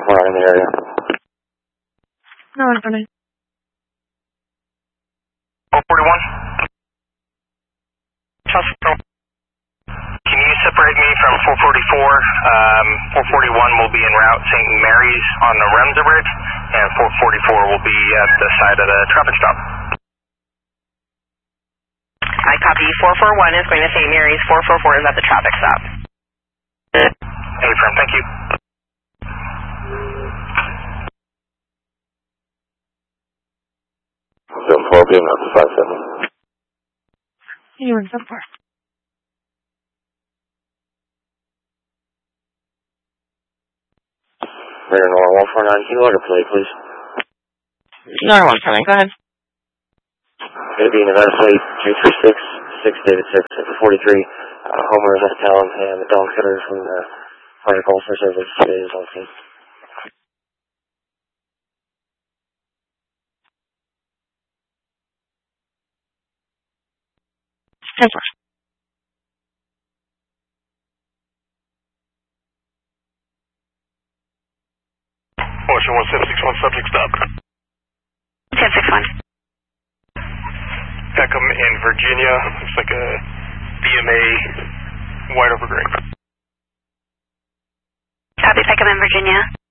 we're not in the area. No, I'm coming. 441. Can you separate me from 444? 441 will be en route St. Mary's on the Remsa Bridge, and 444 will be at the side of the traffic stop. I copy. 441 is going to St. Mary's. 444 is at the traffic stop. Affirm, thank you. 4 p.m. up to 57. You were so far. Radar Nora 149, can you order plate, please? Another one coming. Go ahead. Going to be Nevada Plate 236, 6 David 6, at 43. Homer is left town, and the dog sitter from the fire call for service is on scene. Motion 1761, subject stop. 1061. Peckham in Virginia. Looks like a DMA white over gray. Copy, Peckham in Virginia.